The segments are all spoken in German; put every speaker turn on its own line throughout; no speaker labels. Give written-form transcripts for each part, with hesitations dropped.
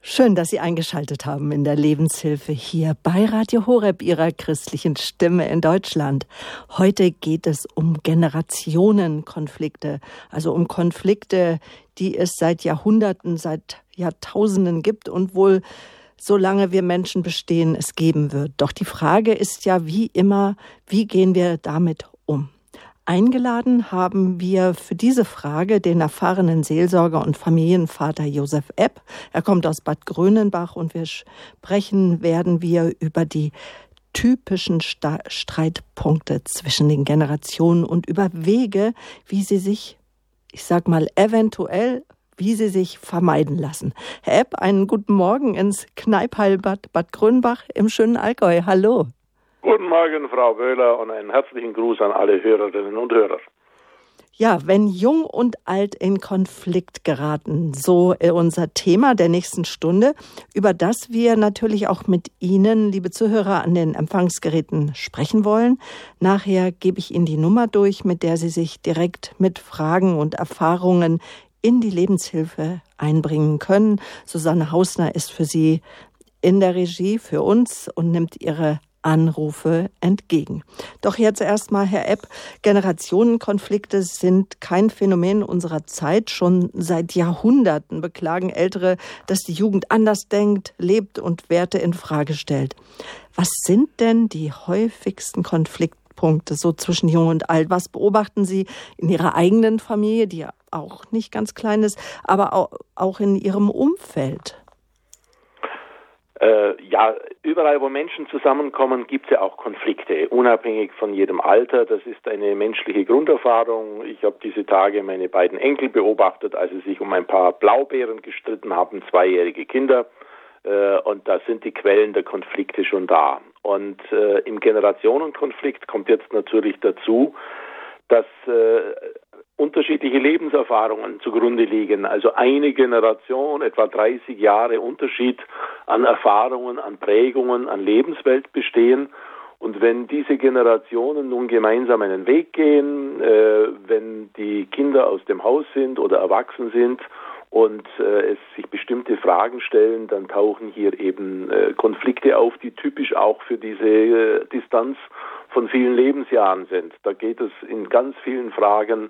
Schön, dass Sie eingeschaltet haben in der Lebenshilfe hier bei Radio Horeb, Ihrer christlichen Stimme in Deutschland. Heute geht es um Generationenkonflikte, also um Konflikte, die es seit Jahrhunderten, seit Jahrtausenden gibt und wohl solange wir Menschen bestehen, es geben wird. Doch die Frage ist ja wie immer, wie gehen wir damit um? Eingeladen haben wir für diese Frage den erfahrenen Seelsorger und Familienvater Josef Epp. Er kommt aus Bad Grönenbach und sprechen werden wir über die typischen Streitpunkte zwischen den Generationen und über Wege, wie sie sich, ich sag mal eventuell, wie sie sich vermeiden lassen. Herr Epp, einen guten Morgen ins Kneippheilbad Bad Grönenbach im schönen Allgäu. Hallo.
Guten Morgen, Frau Böhler, und einen herzlichen Gruß an alle Hörerinnen und Hörer.
Ja, wenn Jung und Alt in Konflikt geraten, so unser Thema der nächsten Stunde, über das wir natürlich auch mit Ihnen, liebe Zuhörer, an den Empfangsgeräten sprechen wollen. Nachher gebe ich Ihnen die Nummer durch, mit der Sie sich direkt mit Fragen und Erfahrungen in die Lebenshilfe einbringen können. Susanne Hausner ist für Sie in der Regie für uns und nimmt Ihre Anrufe entgegen. Doch jetzt erstmal, Herr Epp, Generationenkonflikte sind kein Phänomen unserer Zeit. Schon seit Jahrhunderten beklagen Ältere, dass die Jugend anders denkt, lebt und Werte in Frage stellt. Was sind denn die häufigsten Konfliktpunkte so zwischen Jung und Alt? Was beobachten Sie in Ihrer eigenen Familie, die ja auch nicht ganz klein ist, aber auch in Ihrem Umfeld?
Ja, überall, wo Menschen zusammenkommen, gibt es ja auch Konflikte, unabhängig von jedem Alter. Das ist eine menschliche Grunderfahrung. Ich habe diese Tage meine beiden Enkel beobachtet, als sie sich um ein paar Blaubeeren gestritten haben, 2-jährige Kinder. Und da sind die Quellen der Konflikte schon da. Und im Generationenkonflikt kommt jetzt natürlich dazu, dass unterschiedliche Lebenserfahrungen zugrunde liegen. Also eine Generation, etwa 30 Jahre Unterschied an Erfahrungen, an Prägungen, an Lebenswelt bestehen. Und wenn diese Generationen nun gemeinsam einen Weg gehen, wenn die Kinder aus dem Haus sind oder erwachsen sind und es sich bestimmte Fragen stellen, dann tauchen hier eben Konflikte auf, die typisch auch für diese Distanz von vielen Lebensjahren sind. Da geht es in ganz vielen Fragen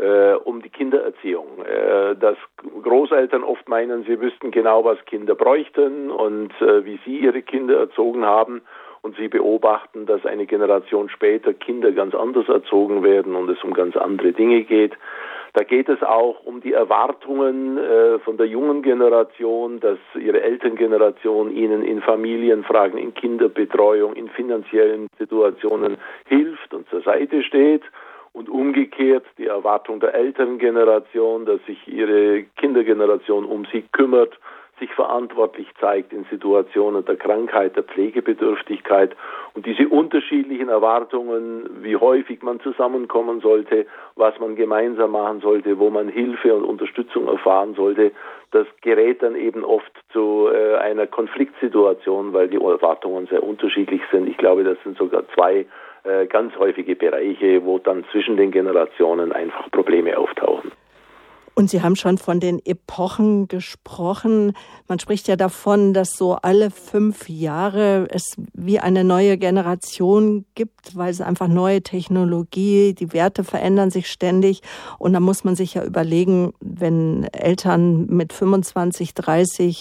um die Kindererziehung. Dass Großeltern oft meinen, sie wüssten genau, was Kinder bräuchten und wie sie ihre Kinder erzogen haben. Und sie beobachten, dass eine Generation später Kinder ganz anders erzogen werden und es um ganz andere Dinge geht. Da geht es auch um die Erwartungen von der jungen Generation, dass ihre Elterngeneration ihnen in Familienfragen, in Kinderbetreuung, in finanziellen Situationen hilft und zur Seite steht. Und umgekehrt die Erwartung der Elterngeneration, dass sich ihre Kindergeneration um sie kümmert, sich verantwortlich zeigt in Situationen der Krankheit, der Pflegebedürftigkeit. Und diese unterschiedlichen Erwartungen, wie häufig man zusammenkommen sollte, was man gemeinsam machen sollte, wo man Hilfe und Unterstützung erfahren sollte, das gerät dann eben oft zu einer Konfliktsituation, weil die Erwartungen sehr unterschiedlich sind. Ich glaube, das sind sogar zwei ganz häufige Bereiche, wo dann zwischen den Generationen einfach Probleme auftauchen.
Und Sie haben schon von den Epochen gesprochen. Man spricht ja davon, dass so alle 5 Jahre es wie eine neue Generation gibt, weil es einfach neue Technologie, die Werte verändern sich ständig. Und da muss man sich ja überlegen, wenn Eltern mit 25, 30,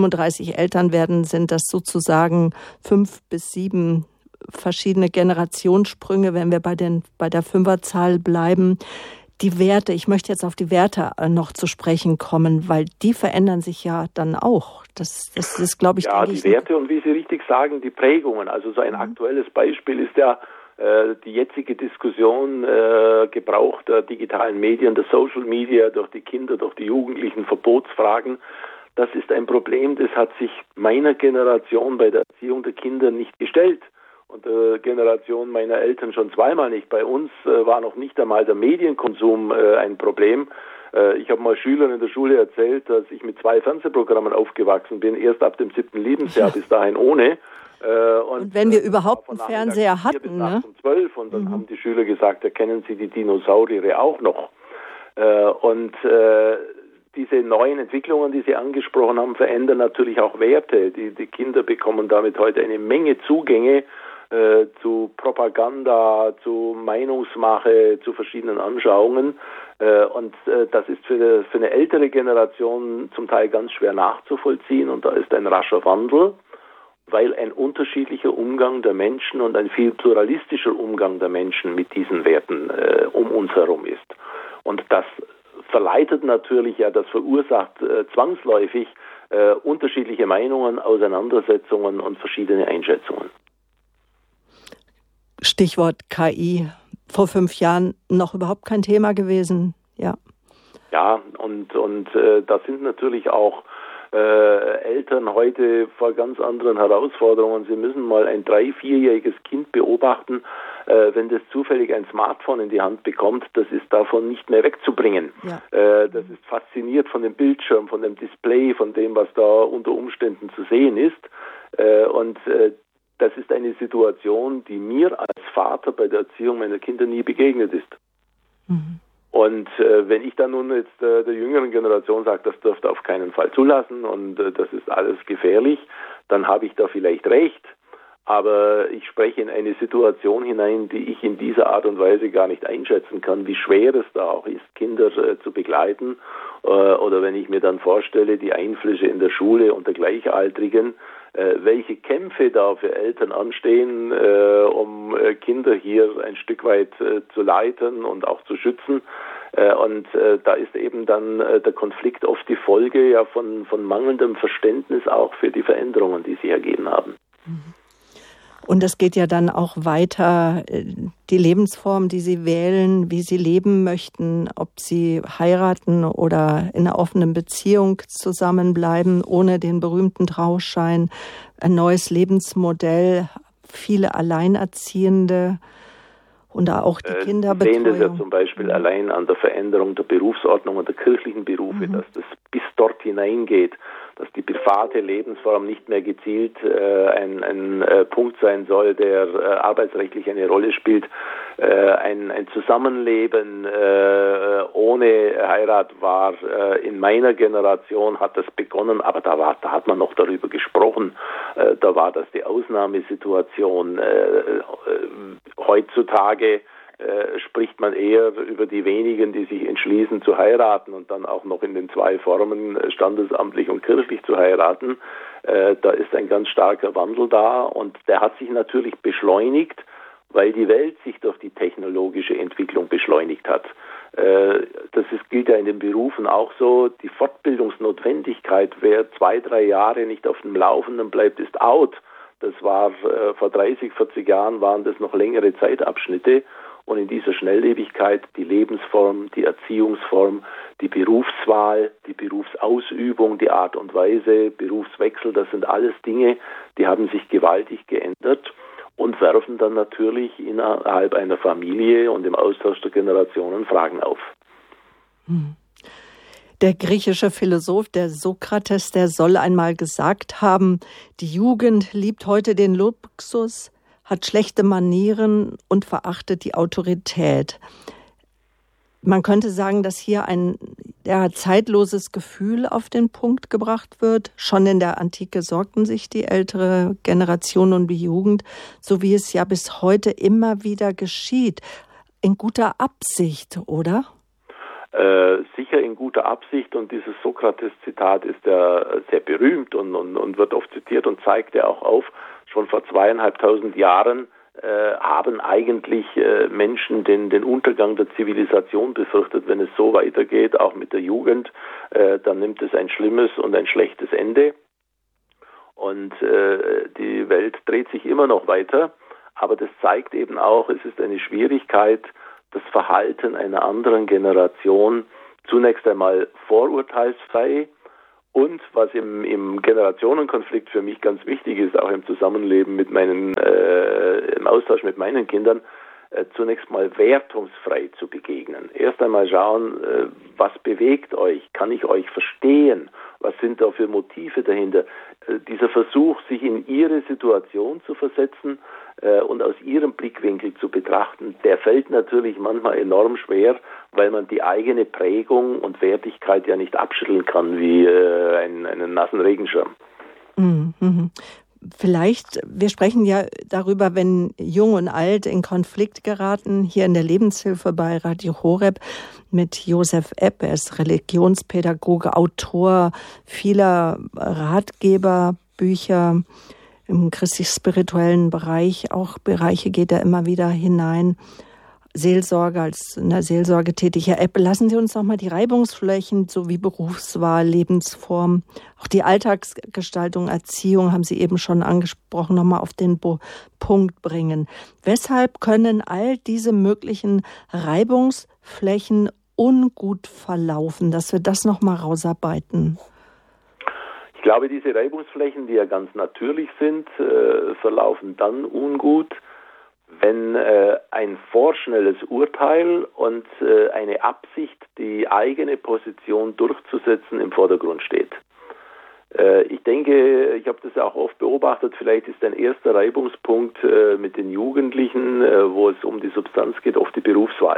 35 Eltern werden, sind das sozusagen 5 bis 7 verschiedene Generationssprünge, wenn wir bei der Fünferzahl bleiben. Die Werte, ich möchte jetzt auf die Werte noch zu sprechen kommen, weil die verändern sich ja dann auch. Das ist, glaube ich,
ja, die Werte und wie Sie richtig sagen, die Prägungen. Also so ein aktuelles Beispiel ist ja die jetzige Diskussion, Gebrauch der digitalen Medien, der Social Media durch die Kinder, durch die Jugendlichen, Verbotsfragen. Das ist ein Problem, das hat sich meiner Generation bei der Erziehung der Kinder nicht gestellt. Und der Generation meiner Eltern schon zweimal nicht. Bei uns war noch nicht einmal der Medienkonsum ein Problem. Ich habe mal Schülern in der Schule erzählt, dass ich mit 2 Fernsehprogrammen aufgewachsen bin, erst ab dem 7. Lebensjahr, bis dahin ohne.
Und wenn wir überhaupt einen Fernseher hatten, ne?
12, und dann haben die Schüler gesagt, erkennen Sie die Dinosaurier auch noch. Und diese neuen Entwicklungen, die Sie angesprochen haben, verändern natürlich auch Werte. Die Kinder bekommen damit heute eine Menge Zugänge zu Propaganda, zu Meinungsmache, zu verschiedenen Anschauungen. Und das ist für eine ältere Generation zum Teil ganz schwer nachzuvollziehen. Und da ist ein rascher Wandel, weil ein unterschiedlicher Umgang der Menschen und ein viel pluralistischer Umgang der Menschen mit diesen Werten um uns herum ist. Und das verleitet natürlich, das verursacht zwangsläufig unterschiedliche Meinungen, Auseinandersetzungen und verschiedene Einschätzungen.
Stichwort KI. Vor 5 Jahren noch überhaupt kein Thema gewesen, ja. Ja,
und da sind natürlich auch Eltern heute vor ganz anderen Herausforderungen. Sie müssen mal ein 3-, 4-jähriges Kind beobachten, wenn das zufällig ein Smartphone in die Hand bekommt, das ist davon nicht mehr wegzubringen. Ja. Das ist fasziniert von dem Bildschirm, von dem Display, von dem, was da unter Umständen zu sehen ist. Und das ist eine Situation, die mir als Vater bei der Erziehung meiner Kinder nie begegnet ist. Mhm. Und wenn ich dann nun jetzt der jüngeren Generation sage, das dürft ihr auf keinen Fall zulassen und das ist alles gefährlich, dann habe ich da vielleicht recht. Aber ich spreche in eine Situation hinein, die ich in dieser Art und Weise gar nicht einschätzen kann, wie schwer es da auch ist, Kinder zu begleiten. Oder wenn ich mir dann vorstelle, die Einflüsse in der Schule unter Gleichaltrigen, welche Kämpfe da für Eltern anstehen, um Kinder hier ein Stück weit zu leiten und auch zu schützen. Und da ist eben dann der Konflikt oft die Folge von mangelndem Verständnis auch für die Veränderungen, die sich ergeben haben.
Und das geht ja dann auch weiter, die Lebensform, die Sie wählen, wie Sie leben möchten, ob Sie heiraten oder in einer offenen Beziehung zusammenbleiben, ohne den berühmten Trauschein, ein neues Lebensmodell, viele Alleinerziehende und auch die Kinderbetreuung.
Wir sehen das ja zum Beispiel allein an der Veränderung der Berufsordnung und der kirchlichen Berufe, dass das bis dort hineingeht, dass die private Lebensform nicht mehr gezielt ein Punkt sein soll, der arbeitsrechtlich eine Rolle spielt. Ein Zusammenleben ohne Heirat war in meiner Generation, hat das begonnen, aber da hat man noch darüber gesprochen. Da war das die Ausnahmesituation. Heutzutage spricht man eher über die wenigen, die sich entschließen zu heiraten und dann auch noch in den 2 Formen, standesamtlich und kirchlich zu heiraten. Da ist ein ganz starker Wandel da und der hat sich natürlich beschleunigt, weil die Welt sich durch die technologische Entwicklung beschleunigt hat. Das gilt ja in den Berufen auch so. Die Fortbildungsnotwendigkeit, wer 2, 3 Jahre nicht auf dem Laufenden bleibt, ist out. Das war vor 30, 40 Jahren waren das noch längere Zeitabschnitte. Und in dieser Schnelllebigkeit die Lebensform, die Erziehungsform, die Berufswahl, die Berufsausübung, die Art und Weise, Berufswechsel, das sind alles Dinge, die haben sich gewaltig geändert und werfen dann natürlich innerhalb einer Familie und im Austausch der Generationen Fragen auf.
Der griechische Philosoph, der Sokrates, der soll einmal gesagt haben, die Jugend liebt heute den Luxus, hat schlechte Manieren und verachtet die Autorität. Man könnte sagen, dass hier ein zeitloses Gefühl auf den Punkt gebracht wird. Schon in der Antike sorgten sich die ältere Generation um die Jugend, so wie es ja bis heute immer wieder geschieht. In guter Absicht, oder?
Sicher in guter Absicht, und dieses Sokrates-Zitat ist ja sehr berühmt und wird oft zitiert und zeigt ja auch auf, schon vor 2.500 Jahren haben eigentlich Menschen den Untergang der Zivilisation befürchtet. Wenn es so weitergeht, auch mit der Jugend, dann nimmt es ein schlimmes und ein schlechtes Ende. Und die Welt dreht sich immer noch weiter, aber das zeigt eben auch, es ist eine Schwierigkeit, das Verhalten einer anderen Generation zunächst einmal vorurteilsfrei und, was im Generationenkonflikt für mich ganz wichtig ist, auch im Zusammenleben mit im Austausch mit meinen Kindern, zunächst mal wertungsfrei zu begegnen. Erst einmal schauen, was bewegt euch? Kann ich euch verstehen? Was sind da für Motive dahinter? Dieser Versuch, sich in ihre Situation zu versetzen und aus ihrem Blickwinkel zu betrachten, der fällt natürlich manchmal enorm schwer, weil man die eigene Prägung und Wertigkeit ja nicht abschütteln kann wie einen nassen Regenschirm.
Mhm. Vielleicht, wir sprechen ja darüber, wenn Jung und Alt in Konflikt geraten, hier in der Lebenshilfe bei Radio Horeb mit Josef Epp. Er ist Religionspädagoge, Autor vieler Ratgeberbücher im christlich-spirituellen Bereich. Auch Bereiche geht er immer wieder hinein. Seelsorge, als in der Seelsorge tätig. Herr Epp, lassen Sie uns noch mal die Reibungsflächen sowie Berufswahl, Lebensform, auch die Alltagsgestaltung, Erziehung, haben Sie eben schon angesprochen, noch mal auf den Punkt bringen. Weshalb können all diese möglichen Reibungsflächen ungut verlaufen, dass wir das noch mal rausarbeiten?
Ich glaube, diese Reibungsflächen, die ja ganz natürlich sind, verlaufen dann ungut, wenn ein vorschnelles Urteil und eine Absicht, die eigene Position durchzusetzen, im Vordergrund steht. Ich denke, ich habe das auch oft beobachtet, vielleicht ist ein erster Reibungspunkt mit den Jugendlichen, wo es um die Substanz geht, oft die Berufswahl.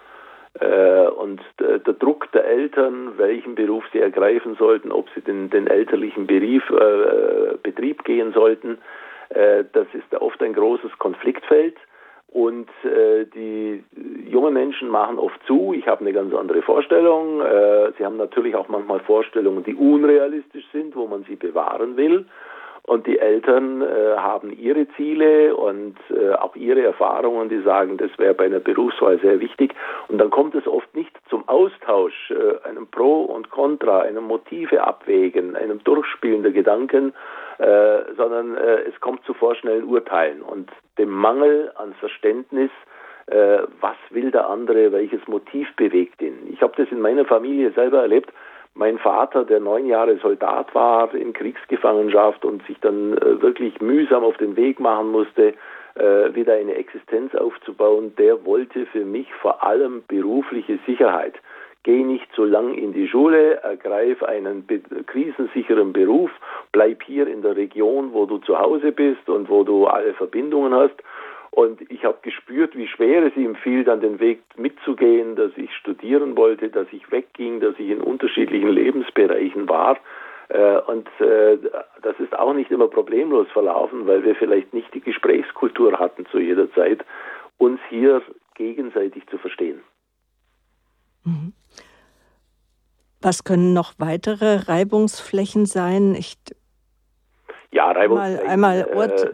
Und der Druck der Eltern, welchen Beruf sie ergreifen sollten, ob sie den elterlichen Betrieb gehen sollten, das ist oft ein großes Konfliktfeld. Und die jungen Menschen machen oft zu, ich habe eine ganz andere Vorstellung. Sie haben natürlich auch manchmal Vorstellungen, die unrealistisch sind, wo man sie bewahren will. Und die Eltern haben ihre Ziele und auch ihre Erfahrungen, die sagen, das wäre bei einer Berufswahl sehr wichtig. Und dann kommt es oft nicht zum Austausch, einem Pro und Contra, einem Motive abwägen, einem Durchspielen der Gedanken, sondern es kommt zu vorschnellen Urteilen und dem Mangel an Verständnis, was will der andere, welches Motiv bewegt ihn. Ich habe das in meiner Familie selber erlebt. Mein Vater, der 9 Jahre Soldat war in Kriegsgefangenschaft und sich dann wirklich mühsam auf den Weg machen musste, wieder eine Existenz aufzubauen, der wollte für mich vor allem berufliche Sicherheit. Geh nicht zu lang in die Schule, ergreif einen krisensicheren Beruf, bleib hier in der Region, wo du zu Hause bist und wo du alle Verbindungen hast. Und ich habe gespürt, wie schwer es ihm fiel, dann den Weg mitzugehen, dass ich studieren wollte, dass ich wegging, dass ich in unterschiedlichen Lebensbereichen war. Und das ist auch nicht immer problemlos verlaufen, weil wir vielleicht nicht die Gesprächskultur hatten zu jeder Zeit, uns hier gegenseitig zu verstehen.
Was können noch weitere Reibungsflächen sein?
Ja, Reibungsflächen.
Einmal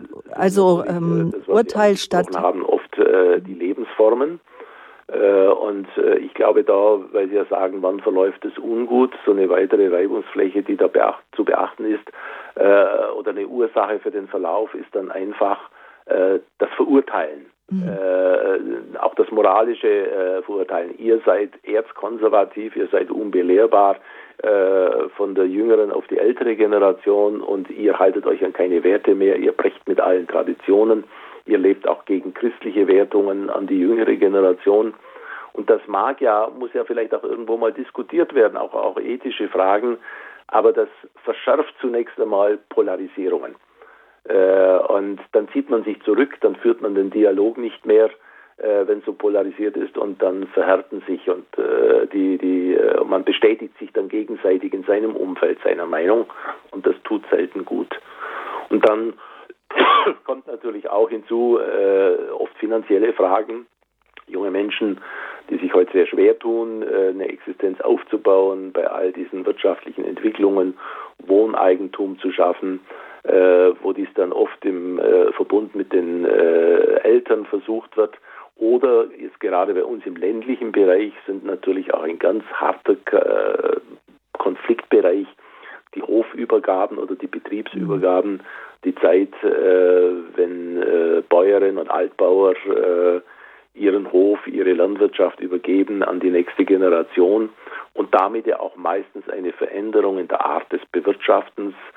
Urteil statt.
Wir haben oft die Lebensformen. Und ich glaube da, weil Sie ja sagen, wann verläuft es ungut, so eine weitere Reibungsfläche, die da zu beachten ist, oder eine Ursache für den Verlauf ist dann einfach das Verurteilen. Auch das moralische Verurteilen. Ihr seid erzkonservativ, ihr seid unbelehrbar, von der jüngeren auf die ältere Generation und ihr haltet euch an keine Werte mehr, ihr brecht mit allen Traditionen, ihr lebt auch gegen christliche Wertungen an die jüngere Generation. Und das muss ja vielleicht auch irgendwo mal diskutiert werden, auch ethische Fragen, aber das verschärft zunächst einmal Polarisierungen. Und dann zieht man sich zurück, dann führt man den Dialog nicht mehr, wenn es so polarisiert ist, und dann verhärten sich und man bestätigt sich dann gegenseitig in seinem Umfeld seiner Meinung und das tut selten gut. Und dann kommt natürlich auch hinzu oft finanzielle Fragen. Junge Menschen, die sich heute sehr schwer tun, eine Existenz aufzubauen, bei all diesen wirtschaftlichen Entwicklungen, Wohneigentum zu schaffen, wo dies dann oft im Verbund mit den Eltern versucht wird. Oder jetzt gerade bei uns im ländlichen Bereich sind natürlich auch ein ganz harter Konfliktbereich die Hofübergaben oder die Betriebsübergaben, die Zeit, wenn Bäuerinnen und Altbauer ihren Hof, ihre Landwirtschaft übergeben an die nächste Generation und damit ja auch meistens eine Veränderung in der Art des Bewirtschaftens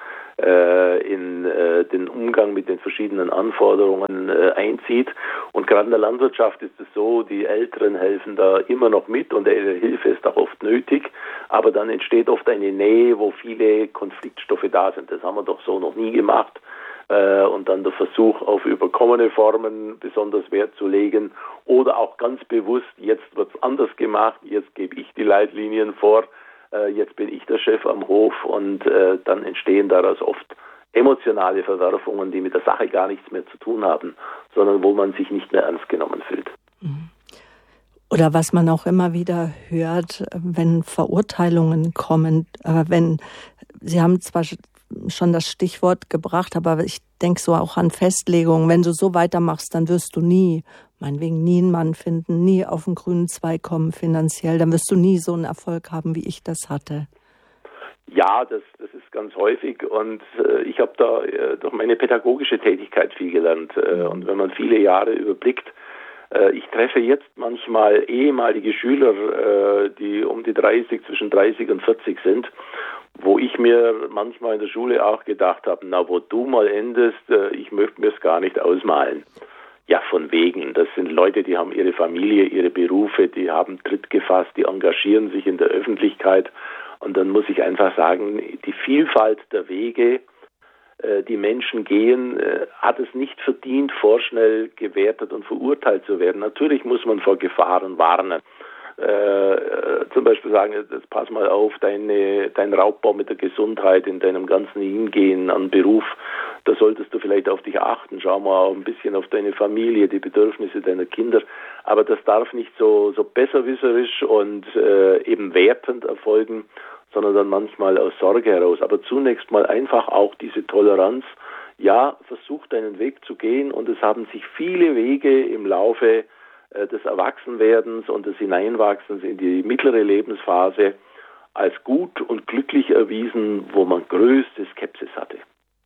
in den Umgang mit den verschiedenen Anforderungen einzieht. Und gerade in der Landwirtschaft ist es so, die Älteren helfen da immer noch mit und ihre Hilfe ist auch oft nötig. Aber dann entsteht oft eine Nähe, wo viele Konfliktstoffe da sind. Das haben wir doch so noch nie gemacht. Und dann der Versuch, auf überkommene Formen besonders Wert zu legen oder auch ganz bewusst, jetzt wird's anders gemacht, jetzt gebe ich die Leitlinien vor, jetzt bin ich der Chef am Hof und dann entstehen daraus oft emotionale Verwerfungen, die mit der Sache gar nichts mehr zu tun haben, sondern wo man sich nicht mehr ernst genommen fühlt.
Oder was man auch immer wieder hört, wenn Verurteilungen kommen, wenn Sie haben zwar schon das Stichwort gebracht, aber ich denke so auch an Festlegungen. Wenn du so weitermachst, dann wirst du meinetwegen nie einen Mann finden, nie auf den grünen Zweig kommen finanziell, dann wirst du nie so einen Erfolg haben, wie ich das hatte.
Ja, das ist ganz häufig und ich habe da durch meine pädagogische Tätigkeit viel gelernt und wenn man viele Jahre überblickt, ich treffe jetzt manchmal ehemalige Schüler, die um die 30, zwischen 30 und 40 sind, wo ich mir manchmal in der Schule auch gedacht habe, na, wo du mal endest, ich möchte mir es gar nicht ausmalen. Ja, von wegen. Das sind Leute, die haben ihre Familie, ihre Berufe, die haben Tritt gefasst, die engagieren sich in der Öffentlichkeit. Und dann muss ich einfach sagen, die Vielfalt der Wege, die Menschen gehen, hat es nicht verdient, vorschnell gewertet und verurteilt zu werden. Natürlich muss man vor Gefahren warnen. Zum Beispiel sagen, jetzt pass mal auf, dein Raubbau mit der Gesundheit in deinem ganzen Hingehen an Beruf, da solltest du vielleicht auf dich achten, schau mal auch ein bisschen auf deine Familie, die Bedürfnisse deiner Kinder, aber das darf nicht so besserwisserisch und eben wertend erfolgen, sondern dann manchmal aus Sorge heraus, aber zunächst mal einfach auch diese Toleranz, ja, versuch deinen Weg zu gehen und es haben sich viele Wege im Laufe des Erwachsenwerdens und des Hineinwachsens in die mittlere Lebensphase als gut und glücklich erwiesen, wo man größte Skepsis hatte.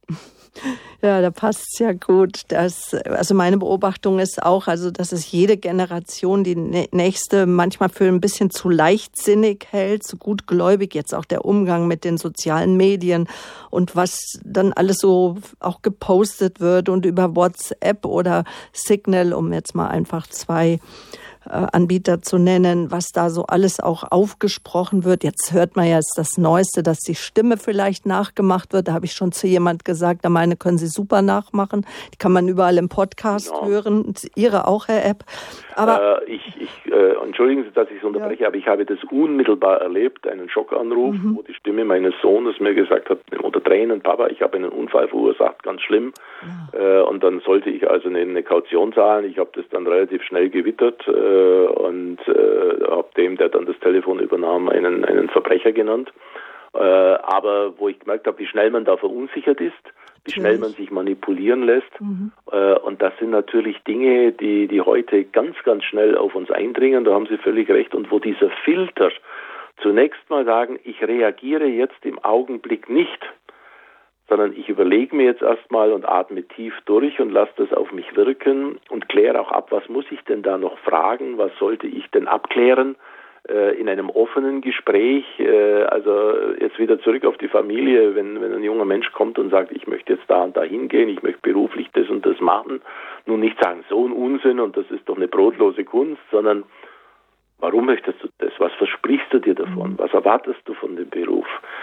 Ja, da passt es ja gut. Also meine Beobachtung ist auch, dass es jede Generation die nächste manchmal für ein bisschen zu leichtsinnig hält, zu gutgläubig, jetzt auch der Umgang mit den sozialen Medien und was dann alles so auch gepostet wird und über WhatsApp oder Signal, um jetzt mal einfach zwei Anbieter zu nennen, was da so alles auch aufgesprochen wird. Jetzt hört man ja jetzt das Neueste, dass die Stimme vielleicht nachgemacht wird. Da habe ich schon zu jemand gesagt, da meine können Sie super nachmachen. Die kann man überall im Podcast hören. Ihre auch, Herr Epp. Aber
entschuldigen Sie, dass ich es unterbreche, aber ich habe das unmittelbar erlebt, einen Schockanruf, wo die Stimme meines Sohnes mir gesagt hat, unter Tränen, Papa, ich habe einen Unfall verursacht, ganz schlimm. Ja. Und dann sollte ich also eine Kaution zahlen. Ich habe das dann relativ schnell gewittert und habe dem, der dann das Telefon übernahm, einen Verbrecher genannt. Aber wo ich gemerkt habe, wie schnell man da verunsichert ist, wie schnell man sich manipulieren lässt. Und das sind natürlich Dinge, die heute ganz, ganz schnell auf uns eindringen. Da haben Sie völlig recht. Und wo dieser Filter zunächst mal sagen, ich reagiere jetzt im Augenblick nicht, sondern ich überlege mir jetzt erstmal und atme tief durch und lasse das auf mich wirken und kläre auch ab, was muss ich denn da noch fragen, was sollte ich denn abklären in einem offenen Gespräch, also jetzt wieder zurück auf die Familie, wenn ein junger Mensch kommt und sagt, ich möchte jetzt da und da hingehen, ich möchte beruflich das und das machen, nun nicht sagen, so ein Unsinn und das ist doch eine brotlose Kunst, sondern warum möchtest du das? Was versprichst du dir davon? Was erwartest du von dem Beruf?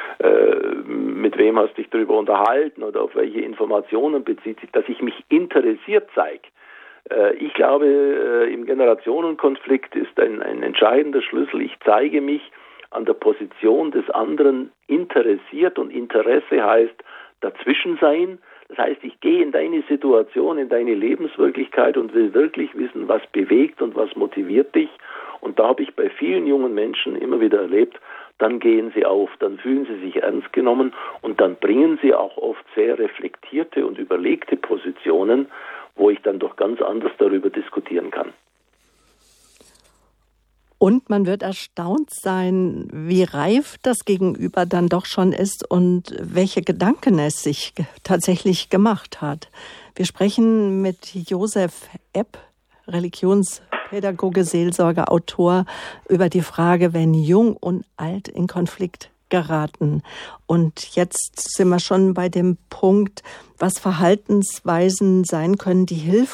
Mit wem hast du dich darüber unterhalten oder auf welche Informationen bezieht sich, dass ich mich interessiert zeige? Ich glaube, im Generationenkonflikt ist ein entscheidender Schlüssel. Ich zeige mich an der Position des anderen interessiert und Interesse heißt dazwischen sein. Das heißt, ich gehe in deine Situation, in deine Lebenswirklichkeit und will wirklich wissen, was bewegt und was motiviert dich. Und da habe ich bei vielen jungen Menschen immer wieder erlebt, dann gehen sie auf, dann fühlen sie sich ernst genommen und dann bringen sie auch oft sehr reflektierte und überlegte Positionen, wo ich dann doch ganz anders darüber diskutieren kann.
Und man wird erstaunt sein, wie reif das Gegenüber dann doch schon ist und welche Gedanken es sich tatsächlich gemacht hat. Wir sprechen mit Josef Epp, Religionspädagoge, Seelsorger, Autor, über die Frage, wenn Jung und Alt in Konflikt geraten. Und jetzt sind wir schon bei dem Punkt, was Verhaltensweisen sein können, die hilfreich